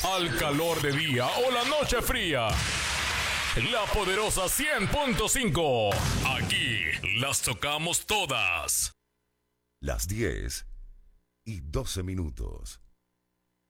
al calor de día o la noche fría. La poderosa 100.5. Aquí las tocamos todas. Las 10:12.